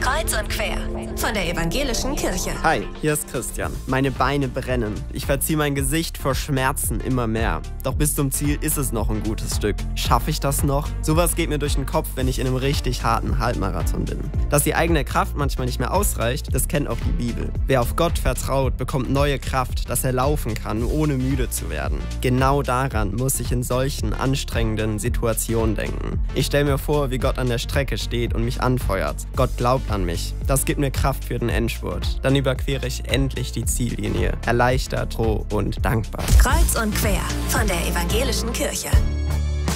Kreuz und quer von der Evangelischen Kirche. Hi, hier ist Christian. Meine Beine brennen. Ich verziehe mein Gesicht vor Schmerzen immer mehr. Doch bis zum Ziel ist es noch ein gutes Stück. Schaffe ich das noch? Sowas geht mir durch den Kopf, wenn ich in einem richtig harten Halbmarathon bin. Dass die eigene Kraft manchmal nicht mehr ausreicht, das kennt auch die Bibel. Wer auf Gott vertraut, bekommt neue Kraft, dass er laufen kann, ohne müde zu werden. Genau daran muss ich in solchen anstrengenden Situationen denken. Ich stelle mir vor, wie Gott an der Strecke steht und mich anfeuert. Gott glaubt an mich. Das gibt mir Kraft für den Endspurt. Dann überquere ich endlich die Ziellinie. Erleichtert, froh und dankbar. Kreuz und quer von der Evangelischen Kirche.